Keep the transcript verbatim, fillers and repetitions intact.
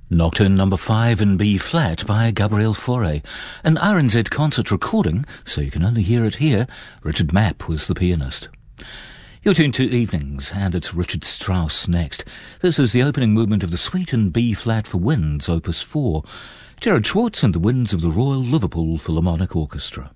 Nocturne number five in B flat by Gabriel Fauré, an R N Z concert recording, so you can only hear it here. Richard Mapp was the pianist. You're tuned to Evenings, and it's Richard Strauss next. This is the opening movement of the Suite in B flat for winds, opus four. Gerard Schwartz and the Winds of the Royal Liverpool Philharmonic Orchestra.